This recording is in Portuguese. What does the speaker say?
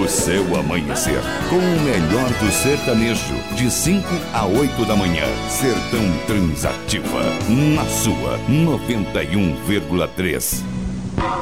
o seu amanhecer. Com o melhor do sertanejo, de 5 a 8 da manhã. Sertão Transativa, na sua 91,3.